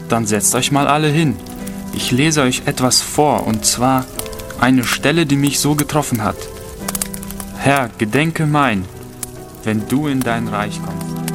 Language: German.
Dann setzt euch mal alle hin. Ich lese euch etwas vor, und zwar eine Stelle, die mich so getroffen hat. Herr, gedenke mein, wenn du in dein Reich kommst.